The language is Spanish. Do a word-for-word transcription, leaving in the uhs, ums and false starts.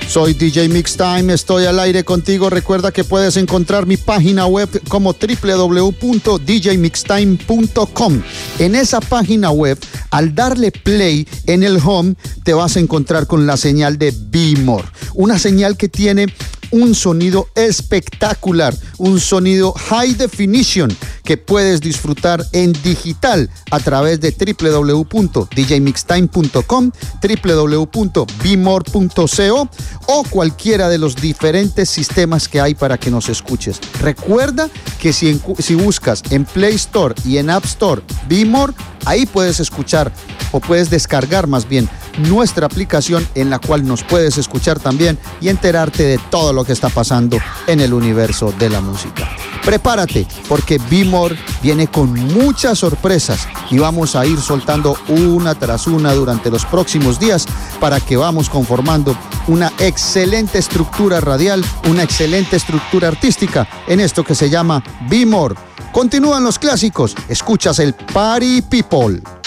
Soy D J Mix Time, estoy al aire contigo. Recuerda que puedes encontrar mi página web como w w w punto d j mix time punto com. En esa página web, al darle play en el home, te vas a encontrar con la señal de Be More. Una señal que tiene un sonido espectacular, un sonido high definition que puedes disfrutar en digital a través de w w w punto d j mix time punto com, w w w punto be more punto co o cualquiera de los diferentes sistemas que hay para que nos escuches. Recuerda que si, en, si buscas en Play Store y en App Store Be More, ahí puedes escuchar o puedes descargar más bien nuestra aplicación en la cual nos puedes escuchar también y enterarte de todo lo que está pasando en el universo de la música. Prepárate porque Be More viene con muchas sorpresas y vamos a ir soltando una tras una durante los próximos días para que vamos conformando una excelente estructura radial, una excelente estructura artística en esto que se llama Be More. Continúan los clásicos, escuchas el Party People.